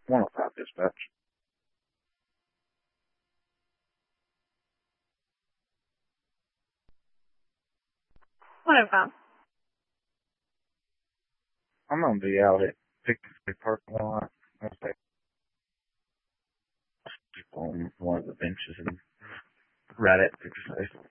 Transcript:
105 dispatch. 105. I'm gonna be out at 53 parking lot. I'll say people on one of the benches and right at 56.